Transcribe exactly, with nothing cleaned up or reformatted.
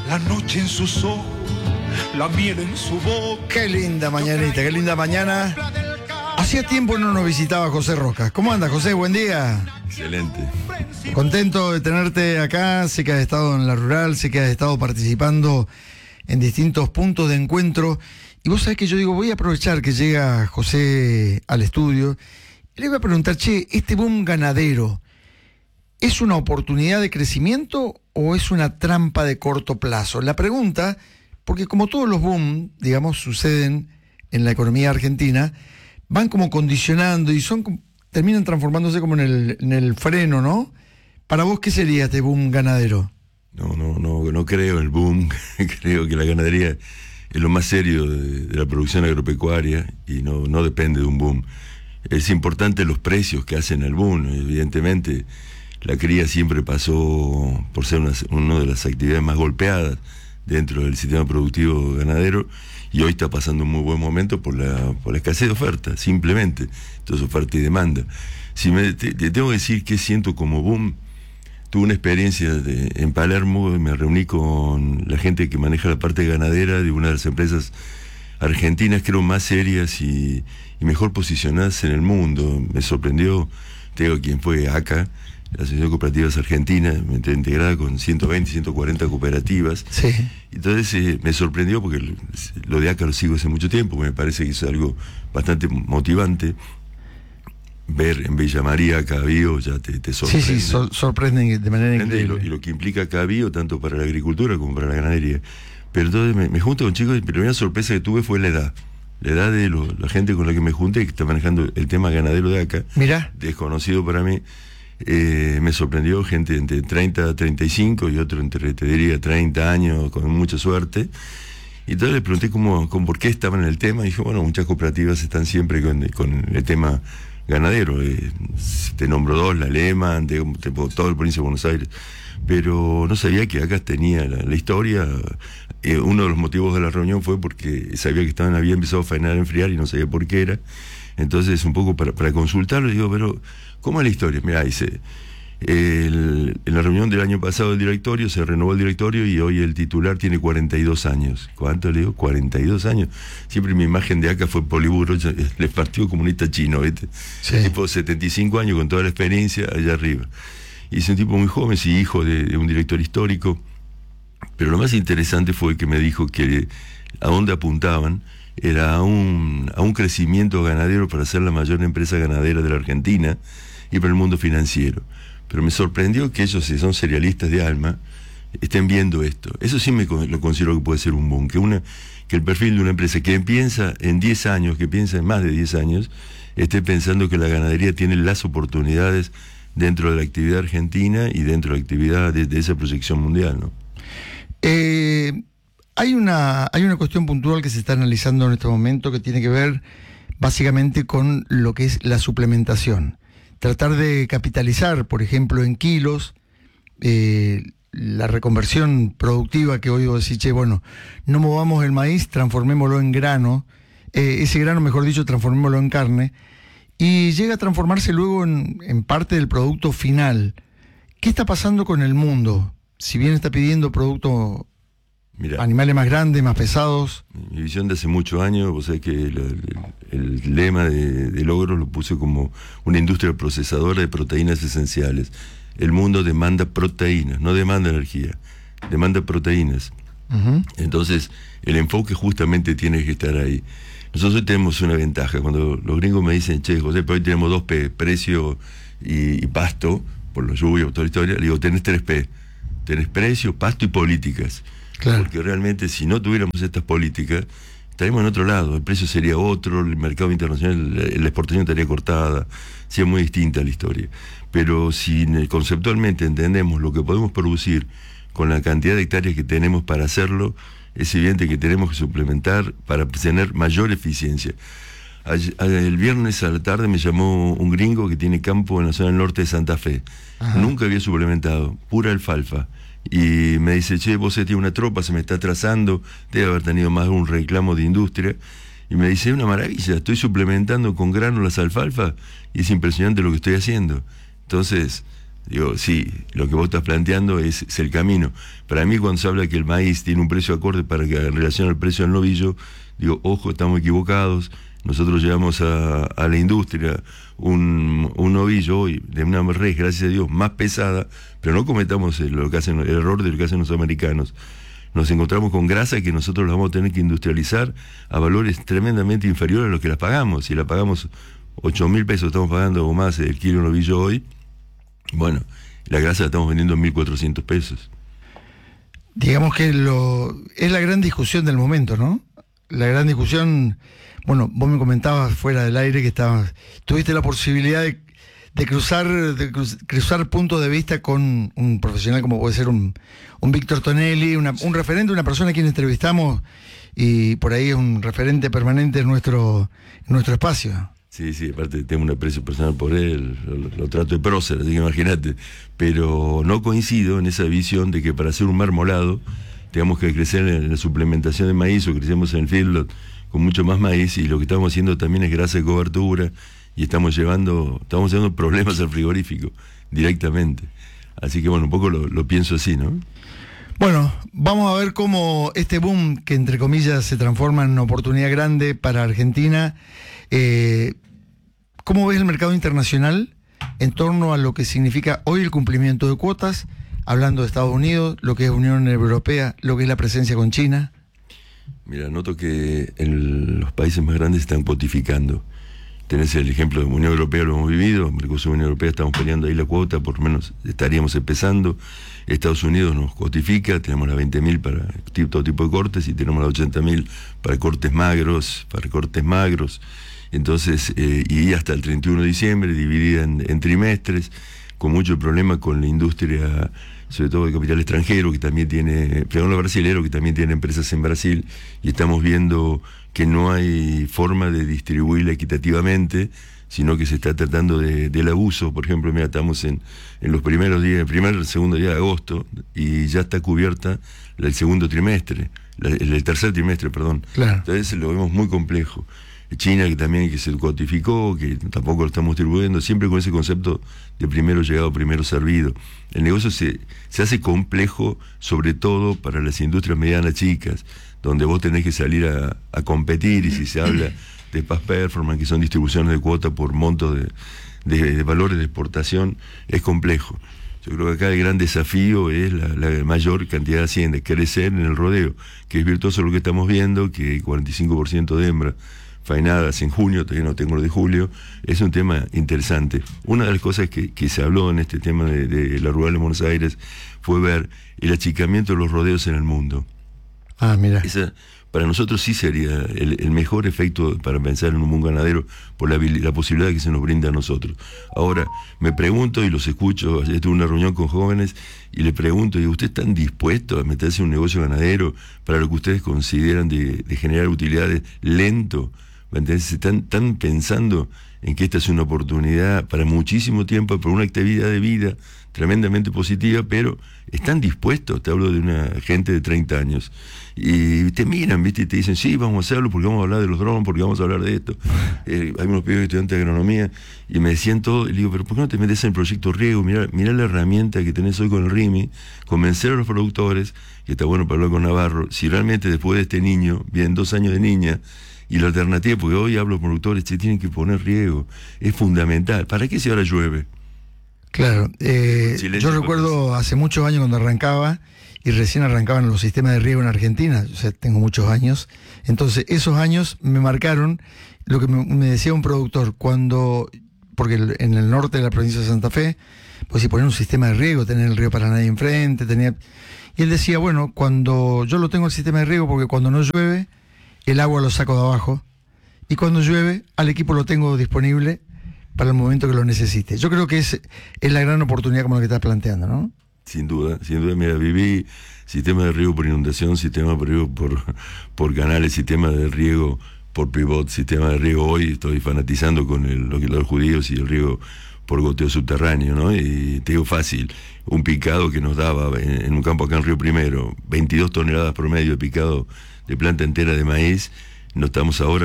La noche en sus ojos, la miel en su boca. Qué linda mañanita, qué linda mañana. Hacía tiempo no nos visitaba José Roca. ¿Cómo anda, José? Buen día. Excelente. Contento de tenerte acá. Sé que has estado en la rural, sé que has estado participando en distintos puntos de encuentro. Y vos sabés que yo digo, voy a aprovechar que llega José al estudio y le voy a preguntar, che, ¿este boom ganadero es una oportunidad de crecimiento o es una trampa de corto plazo? La pregunta, porque como todos los boom, digamos, suceden en la economía argentina, van como condicionando y son terminan transformándose como en el, en el freno, ¿no? Para vos, ¿qué sería este boom ganadero? No, no, no, no creo en el boom. Creo que la ganadería es lo más serio de, de la producción agropecuaria y no, no depende de un boom. Es importante los precios que hacen el boom. Evidentemente, la cría siempre pasó por ser una, una de las actividades más golpeadas dentro del sistema productivo ganadero, y hoy está pasando un muy buen momento por la, por la escasez de oferta, simplemente. Entonces, oferta y demanda. Si me, te, te tengo que decir qué siento como boom, tuve una experiencia de, en Palermo, me reuní con la gente que maneja la parte ganadera de una de las empresas argentinas, creo, más serias y, y mejor posicionadas en el mundo. Me sorprendió, te digo, quién fue A C A, la Asociación de Cooperativas Argentina, integrada con ciento veinte, ciento cuarenta cooperativas. Sí. Entonces eh, me sorprendió porque lo de A C A lo sigo hace mucho tiempo, me parece que es algo bastante motivante. Ver en Villa María Cabío ya te, te sorprende. Sí, sí, sor sorprenden de manera increíble. Y lo, y lo que implica Cabío, tanto para la agricultura como para la ganadería. Pero entonces me, me junto con chicos y la primera sorpresa que tuve fue la edad. La edad de lo, la gente con la que me junté, que está manejando el tema ganadero de acá. Mirá. Desconocido para mí. Eh, me sorprendió gente entre treinta a treinta y cinco y otro entre, te diría, treinta años, con mucha suerte. Y entonces le pregunté cómo, cómo, por qué estaban en el tema. Y dijo, bueno, muchas cooperativas están siempre con, con el tema ganadero. Eh, te nombro dos, la Lehman, te, te, todo el provincia de Buenos Aires. Pero no sabía que acá tenía la, la historia. Eh, uno de los motivos de la reunión fue porque sabía que estaban, había empezado a faenar, a enfriar y no sabía por qué era. Entonces, un poco para, para consultarlo, digo, pero ¿cómo es la historia? Mirá, dice, el, en la reunión del año pasado del directorio, se renovó el directorio y hoy el titular tiene cuarenta y dos años. ¿Cuánto le digo? cuarenta y dos años. Siempre mi imagen de acá fue Poliburo, el Partido Comunista Chino, ¿viste? Sí. El tipo de setenta y cinco años con toda la experiencia allá arriba. Y es un tipo muy joven, sí, hijo de, de un director histórico. Pero lo más interesante fue que me dijo que a dónde apuntaban era a un, a un crecimiento ganadero para ser la mayor empresa ganadera de la Argentina y para el mundo financiero. Pero me sorprendió que ellos, si son serialistas de alma, estén viendo esto. Eso sí me lo considero que puede ser un boom, que, una, que el perfil de una empresa que piensa en diez años, que piensa en más de diez años, esté pensando que la ganadería tiene las oportunidades dentro de la actividad argentina y dentro de la actividad de, de esa proyección mundial, ¿no? Eh... Hay una, hay una cuestión puntual que se está analizando en este momento que tiene que ver básicamente con lo que es la suplementación. Tratar de capitalizar, por ejemplo, en kilos, eh, la reconversión productiva que hoy vos decís, che, bueno, no movamos el maíz, transformémoslo en grano, eh, ese grano, mejor dicho, transformémoslo en carne, y llega a transformarse luego en, en parte del producto final. ¿Qué está pasando con el mundo? Si bien está pidiendo producto... Mirá, animales más grandes, más pesados. Mi visión de hace muchos años, vos sabés que el, el, el lema de, de Logros lo puse como una industria procesadora de proteínas esenciales. El mundo demanda proteínas, no demanda energía, demanda proteínas. Uh-huh. Entonces, el enfoque justamente tiene que estar ahí. Nosotros tenemos una ventaja. Cuando los gringos me dicen, che, José, pero hoy tenemos dos P, precio y, y pasto, por los lluvias, por toda la historia, le digo, tenés tres P. Tenés precio, pasto y políticas. Claro. Porque realmente si no tuviéramos estas políticas, estaríamos en otro lado, el precio sería otro, el mercado internacional, la exportación estaría cortada, sería muy distinta la historia. Pero si conceptualmente entendemos lo que podemos producir con la cantidad de hectáreas que tenemos para hacerlo, es evidente que tenemos que suplementar para tener mayor eficiencia. El viernes a la tarde me llamó un gringo que tiene campo en la zona del norte de Santa Fe. Ajá. Nunca había suplementado, pura alfalfa. Y me dice, che, vos tiene una tropa, se me está atrasando, debe haber tenido más de un reclamo de industria. Y me dice, es una maravilla, estoy suplementando con grano las alfalfas y es impresionante lo que estoy haciendo. Entonces, Digo, sí, lo que vos estás planteando es, es el camino. Para mí, cuando se habla que el maíz tiene un precio acorde para que en relación al precio del novillo, digo, ojo, estamos equivocados. Nosotros llevamos a, a la industria un, un novillo hoy de una res, gracias a Dios, más pesada, pero no cometamos el, lo que hacen, el error de lo que hacen los americanos. Nos encontramos con grasa que nosotros la vamos a tener que industrializar a valores tremendamente inferiores a los que la pagamos. Si la pagamos ocho mil pesos, estamos pagando o más el kilo de novillo hoy, bueno, la grasa la estamos vendiendo en mil cuatrocientos pesos. Digamos que lo es la gran discusión del momento, ¿no? La gran discusión, bueno, vos me comentabas fuera del aire que estabas, tuviste la posibilidad de, de cruzar de cruz, cruzar puntos de vista con un profesional como puede ser un, un Víctor Tonelli, una, un referente, una persona a quien entrevistamos y por ahí es un referente permanente en nuestro, en nuestro espacio. Sí, sí, aparte tengo un aprecio personal por él, lo, lo trato de prócer, así que imagínate, pero no coincido en esa visión de que para hacer un marmolado tengamos que crecer en la suplementación de maíz o crecemos en el feedlot con mucho más maíz, y lo que estamos haciendo también es grasa de cobertura y estamos llevando estamos llevando problemas al frigorífico directamente. Así que bueno, un poco lo, lo pienso así, ¿no? Bueno, vamos a ver cómo este boom, que entre comillas se transforma en una oportunidad grande para Argentina, eh, ¿cómo ves el mercado internacional en torno a lo que significa hoy el cumplimiento de cuotas, hablando de Estados Unidos, lo que es Unión Europea, lo que es la presencia con China? Mira, noto que el, los países más grandes están cuotificando. Tenés el ejemplo de la Unión Europea, lo hemos vivido, Mercosur, Unión Europea, estamos peleando ahí la cuota, por lo menos estaríamos empezando. Estados Unidos nos cuotifica, tenemos las veinte mil para todo tipo de cortes y tenemos las ochenta mil para cortes magros, para cortes magros. Entonces, eh, y hasta el treinta y uno de diciembre, dividida en, en trimestres, con mucho problema con la industria, sobre todo de capital extranjero, que también tiene, perdón, brasilero, que también tiene empresas en Brasil, y estamos viendo que no hay forma de distribuirla equitativamente, sino que se está tratando de, del abuso. Por ejemplo, mira, estamos en, en los primeros días, el primer, el segundo día de agosto, y ya está cubierta el segundo trimestre, la, el, el tercer trimestre, perdón. Claro. Entonces lo vemos muy complejo. China, que también que se cuotificó, que tampoco lo estamos distribuyendo, siempre con ese concepto de primero llegado, primero servido. El negocio se, se hace complejo, sobre todo para las industrias medianas chicas, donde vos tenés que salir a, a competir, y si se habla de past performance, que son distribuciones de cuota por monto de, de, de valores de exportación, es complejo. Yo creo que acá el gran desafío es la, la mayor cantidad de haciendas, crecer en el rodeo, que es virtuoso lo que estamos viendo, que hay cuarenta y cinco por ciento de hembra faenadas en junio, todavía no tengo lo de julio. Es un tema interesante. Una de las cosas que, que se habló en este tema de, de la rural de Buenos Aires fue ver el achicamiento de los rodeos en el mundo. Ah, mira. Esa, para nosotros sí sería el, el mejor efecto para pensar en un mundo ganadero, por la, la posibilidad que se nos brinda a nosotros. Ahora, me pregunto y los escucho, ayer tuve una reunión con jóvenes y le pregunto, ¿y ustedes están dispuestos a meterse en un negocio ganadero para lo que ustedes consideran de, de generar utilidades lento? ¿Entendés? Están, están pensando en que esta es una oportunidad para muchísimo tiempo, por una actividad de vida tremendamente positiva, pero están dispuestos. Te hablo de una gente de treinta años y te miran, ¿viste? Y te dicen, sí, vamos a hacerlo porque vamos a hablar de los drones, porque vamos a hablar de esto. Eh, hay unos pibes estudiantes de agronomía y me decían todo, y le digo, pero ¿por qué no te metes en el proyecto riego? Mirá, mirá la herramienta que tenés hoy con el R I M I, convencer a los productores, que está bueno para hablar con Navarro, si realmente después de este niño, vienen dos años de niña, y la alternativa, porque hoy hablo con productores, se tienen que poner riego, es fundamental. ¿Para qué si ahora llueve? Claro, eh, yo recuerdo hace muchos años cuando arrancaba, y recién arrancaban los sistemas de riego en Argentina, o sea, tengo muchos años, entonces esos años me marcaron lo que me, me decía un productor, cuando, porque en el norte de la provincia de Santa Fe, pues si poner un sistema de riego, tener el río Paraná ahí enfrente, tenía, y él decía, bueno, cuando yo lo tengo el sistema de riego, porque cuando no llueve, el agua lo saco de abajo, y cuando llueve, al equipo lo tengo disponible para el momento que lo necesite. Yo creo que es, es la gran oportunidad como la que estás planteando, ¿no? Sin duda, sin duda. Mira, viví sistema de riego por inundación, sistema de riego por, por canales, sistema de riego por pivot, sistema de riego. Hoy estoy fanatizando con el, lo que los judíos y el riego por goteo subterráneo, ¿no? Y te digo fácil, un picado que nos daba en, en un campo acá en Río Primero, veintidós toneladas promedio de picado de planta entera de maíz, no estamos ahora